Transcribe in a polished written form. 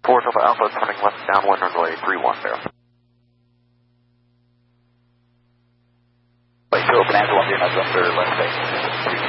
4 Nova Alpha turning left downwind runway 310. Wait, to open Angela, left base.